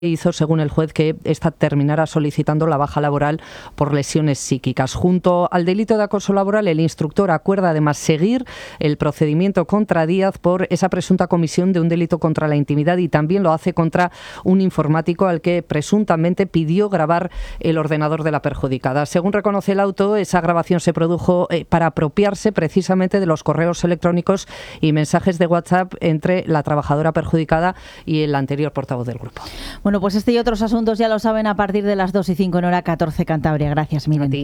hizo, según el juez, que ésta terminara solicitando la baja laboral por lesiones psíquicas. Junto al delito de acoso laboral, el instructor acuerda además seguir el procedimiento contra Díaz por esa presunta comisión de un delito contra la intimidad, y también lo hace contra un informático al que presuntamente pidió grabar el ordenador de la perjudicada. Según reconoce el auto, esa grabación se produjo para apropiarse precisamente de los correos electrónicos y mensajes de WhatsApp entre la trabajadora perjudicada y el anterior portavoz del grupo. Bueno, pues este y otros asuntos ya lo saben a partir de las 2:05 en hora 14 Cantabria. Gracias, Miren. A ti.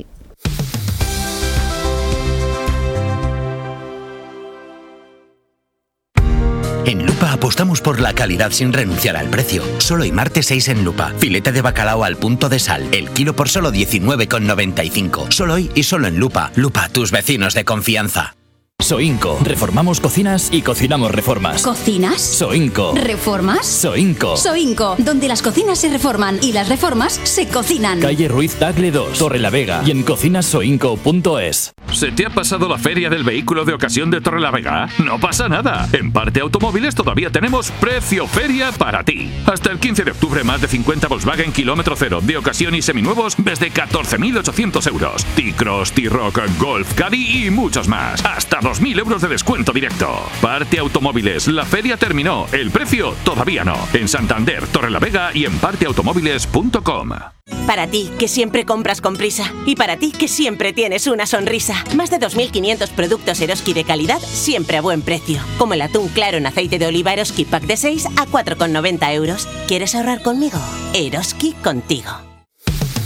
En Lupa apostamos por la calidad sin renunciar al precio. Solo hoy martes 6 en Lupa. Filete de bacalao al punto de sal. El kilo por solo 19,95. Solo hoy y solo en Lupa. Lupa, tus vecinos de confianza. Soinco. Reformamos cocinas y cocinamos reformas. ¿Cocinas? Soinco. ¿Reformas? Soinco. Soinco, donde las cocinas se reforman y las reformas se cocinan. Calle Ruiz Tagle 2, Torrelavega y en cocinasoinco.es. ¿Se te ha pasado la feria del vehículo de ocasión de Torrelavega? No pasa nada. En Parte Automóviles todavía tenemos precio feria para ti. Hasta el 15 de octubre más de 50 Volkswagen kilómetro cero de ocasión y seminuevos desde 14.800 euros. T-Cross, T-Roc, Golf, Caddy y muchos más. Hasta 2.000 euros de descuento directo. Parte Automóviles, la feria terminó. El precio todavía no. En Santander, Torrelavega y en parteautomóviles.com. Para ti, que siempre compras con prisa. Y para ti, que siempre tienes una sonrisa. Más de 2.500 productos Eroski de calidad, siempre a buen precio. Como el atún claro en aceite de oliva Eroski Pack de 6 a 4,90 euros. ¿Quieres ahorrar conmigo? Eroski contigo.